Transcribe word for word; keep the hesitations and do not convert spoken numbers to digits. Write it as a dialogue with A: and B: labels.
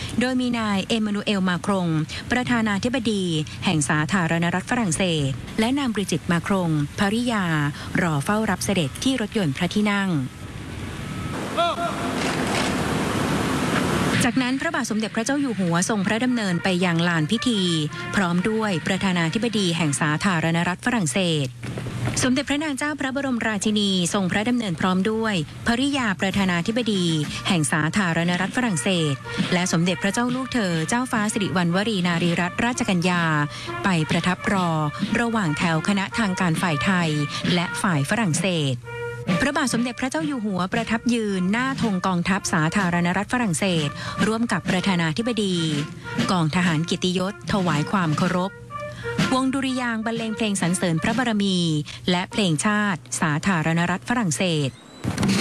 A: โดยมีนายเอมานูเอลมาครงประธานาธิบดีแห่งสาธารณรัฐฝรั่งเศสและนางบริจิตมาครงภริยารอเฝ้ารับเสด็จที่รถยนต์พระที่นั่งจากนั้นพระบาทสมเด็จพระเจ้าอยู่หัวทรงพระดำเนินไปยังลานพิธีพร้อมด้วยประธานาธิบดีแห่งสาธารณรัฐฝรั่งเศสสมเด็จพระนางเจ้าพระบรมราชินีทรงพระดำเนินพร้อมด้วยภริยาประธานาธิบดีแห่งสาธารณรัฐฝรั่งเศสและสมเด็จพระเจ้าลูกเธอเจ้าฟ้าสิริวัณวรีนารีรัตนราชกัญญาไปประทับรอระหว่างแถวคณะทางการฝ่ายไทยและฝ่ายฝรั่งเศสพระบาทสมเด็จพระเจ้าอยู่หัวประทับยืนหน้าธงกองทัพสาธารณรัฐฝรั่งเศสร่วมกับประธานาธิบดีกองทหารเกียรติยศถวายความเคารพวงดุริยางค์บรรเลงเพลงสรรเสริญพระบารมีและเพลงชาติสาธารณรัฐฝรั่งเศส